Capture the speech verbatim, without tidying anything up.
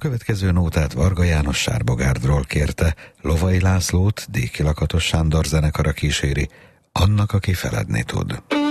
következő nótát Varga János Sárbogárdról kérte, Lovai Lászlót Déki Lakatos Sándor zenekara kíséri, Annak, aki feledni tud.